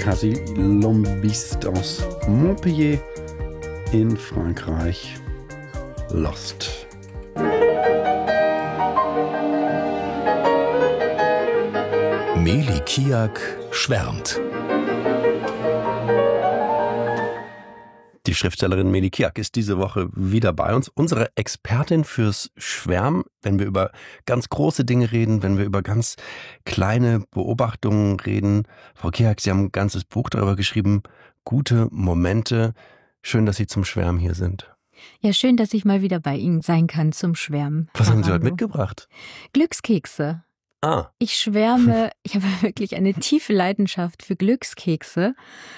Quasi Lombiste aus Montpellier in Frankreich. Lost. Meli Kiak schwärmt. Die Schriftstellerin Meli Kiak ist diese Woche wieder bei uns. Unsere Expertin fürs Schwärmen, wenn wir über ganz große Dinge reden, wenn wir über ganz kleine Beobachtungen reden. Frau Kiak, Sie haben ein ganzes Buch darüber geschrieben. Gute Momente. Schön, dass Sie zum Schwärmen hier sind. Ja, schön, dass ich mal wieder bei Ihnen sein kann zum Schwärmen. Was haben Sie heute mitgebracht? Glückskekse. Ah. Ich schwärme, ich habe wirklich eine tiefe Leidenschaft für Glückskekse.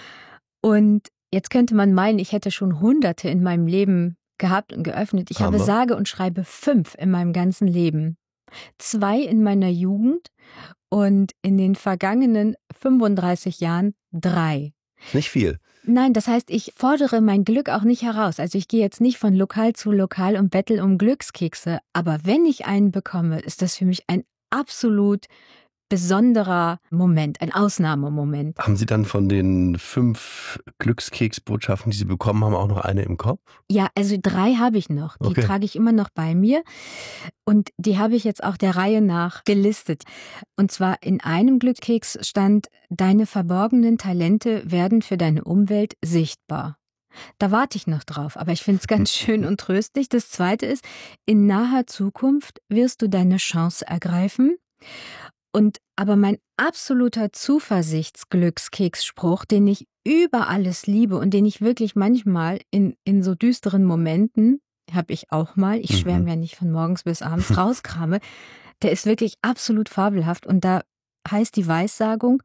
Und jetzt könnte man meinen, ich hätte schon Hunderte in meinem Leben gehabt und geöffnet. Ich habe sage und schreibe 5 in meinem ganzen Leben. 2 in meiner Jugend und in den vergangenen 35 Jahren 3. Nicht viel. Nein, das heißt, ich fordere mein Glück auch nicht heraus. Also ich gehe jetzt nicht von Lokal zu Lokal und bettel um Glückskekse. Aber wenn ich einen bekomme, ist das für mich ein absolut besonderer Moment, ein Ausnahmemoment. Haben Sie dann von den 5 Glückskeksbotschaften, die Sie bekommen haben, auch noch eine im Kopf? Ja, also 3 habe ich noch. Die trage ich immer noch bei mir. Und die habe ich jetzt auch der Reihe nach gelistet. Und zwar in einem Glückskeks stand: Deine verborgenen Talente werden für deine Umwelt sichtbar. Da warte ich noch drauf, aber ich finde es ganz schön und tröstlich. Das zweite ist: In naher Zukunft wirst du deine Chance ergreifen. Und aber mein absoluter Zuversichtsglückskeksspruch, den ich über alles liebe und den ich wirklich manchmal in so düsteren Momenten, habe ich auch mal, ich schwärme ja nicht von morgens bis abends, rauskrame, der ist wirklich absolut fabelhaft. Und da heißt die Weissagung: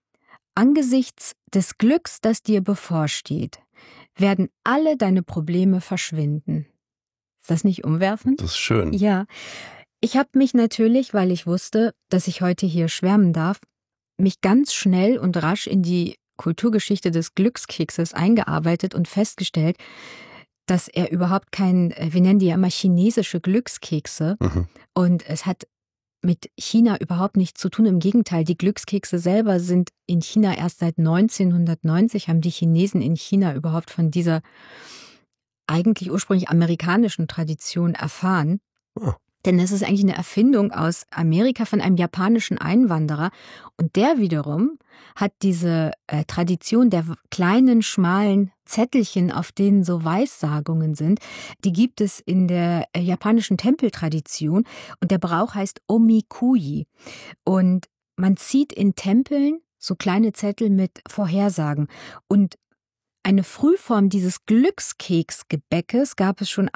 Angesichts des Glücks, das dir bevorsteht, werden alle deine Probleme verschwinden. Ist das nicht umwerfend? Das ist schön. Ja. Ich habe mich natürlich, weil ich wusste, dass ich heute hier schwärmen darf, mich ganz schnell und rasch in die Kulturgeschichte des Glückskekses eingearbeitet und festgestellt, dass er überhaupt wir nennen die ja immer chinesische Glückskekse. Und es hat mit China überhaupt nichts zu tun. Im Gegenteil, die Glückskekse selber sind in China erst seit 1990, haben die Chinesen in China überhaupt von dieser eigentlich ursprünglich amerikanischen Tradition erfahren. Oh. Denn es ist eigentlich eine Erfindung aus Amerika von einem japanischen Einwanderer. Und der wiederum hat diese Tradition der kleinen, schmalen Zettelchen, auf denen so Weissagungen sind, die gibt es in der japanischen Tempeltradition. Und der Brauch heißt Omikuji. Und man zieht in Tempeln so kleine Zettel mit Vorhersagen. Und eine Frühform dieses Glückskeksgebäckes gab es schon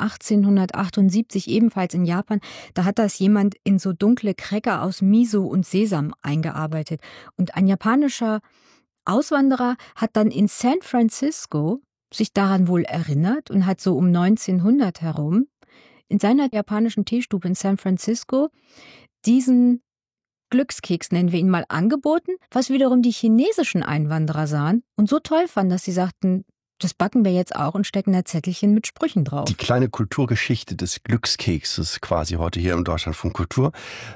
1878 ebenfalls in Japan. Da hat das jemand in so dunkle Cracker aus Miso und Sesam eingearbeitet. Und ein japanischer Auswanderer hat dann in San Francisco sich daran wohl erinnert und hat so um 1900 herum in seiner japanischen Teestube in San Francisco diesen Glückskeks, nennen wir ihn mal, angeboten, was wiederum die chinesischen Einwanderer sahen und so toll fanden, dass sie sagten, das backen wir jetzt auch und stecken da Zettelchen mit Sprüchen drauf. Die kleine Kulturgeschichte des Glückskekses quasi heute hier im Deutschlandfunk Kultur.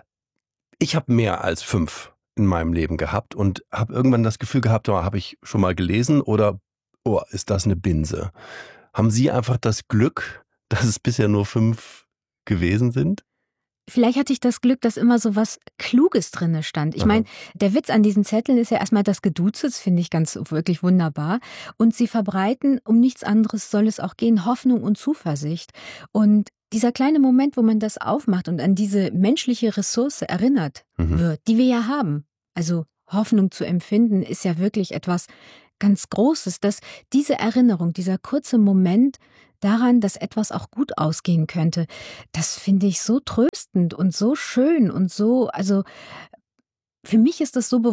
Ich habe mehr als 5 in meinem Leben gehabt und habe irgendwann das Gefühl gehabt, habe ich schon mal gelesen oder ist das eine Binse? Haben Sie einfach das Glück, dass es bisher nur 5 gewesen sind? Vielleicht hatte ich das Glück, dass immer so was Kluges drinne stand. Ich meine, der Witz an diesen Zetteln ist ja erstmal das Geduze, das finde ich wirklich wunderbar. Und sie verbreiten, um nichts anderes soll es auch gehen, Hoffnung und Zuversicht. Und dieser kleine Moment, wo man das aufmacht und an diese menschliche Ressource erinnert wird, die wir ja haben. Also Hoffnung zu empfinden, ist ja wirklich etwas ganz Großes, dass diese Erinnerung, dieser kurze Moment daran, dass etwas auch gut ausgehen könnte, das finde ich so tröstend und so schön und so, also für mich ist das so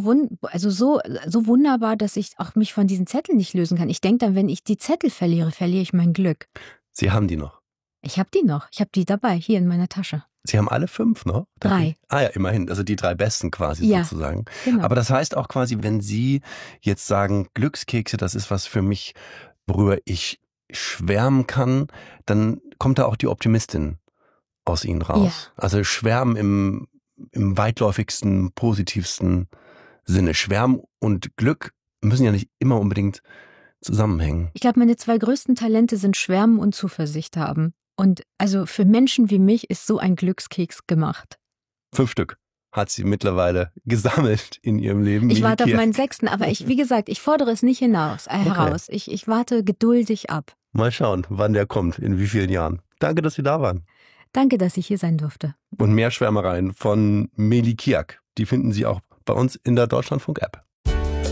so wunderbar, dass ich auch mich von diesen Zetteln nicht lösen kann. Ich denke dann, wenn ich die Zettel verliere, verliere ich mein Glück. Sie haben die noch? Ich habe die noch. Ich habe die dabei, hier in meiner Tasche. Sie haben alle 5 noch? 3. Ah ja, immerhin. Also die 3 besten quasi sozusagen. Genau. Aber das heißt auch quasi, wenn Sie jetzt sagen, Glückskekse, das ist was für mich, worüber ich schwärmen kann, dann kommt da auch die Optimistin aus Ihnen raus. Ja. Also schwärmen im weitläufigsten, positivsten Sinne. Schwärmen und Glück müssen ja nicht immer unbedingt zusammenhängen. Ich glaube, meine 2 größten Talente sind Schwärmen und Zuversicht haben. Und also für Menschen wie mich ist so ein Glückskeks gemacht. 5 Stück hat sie mittlerweile gesammelt in ihrem Leben. Ich warte auf Melike meinen 6., aber wie gesagt, ich fordere es nicht heraus. Ich warte geduldig ab. Mal schauen, wann der kommt, in wie vielen Jahren. Danke, dass Sie da waren. Danke, dass ich hier sein durfte. Und mehr Schwärmereien von Melike Kiak, die finden Sie auch bei uns in der Deutschlandfunk-App.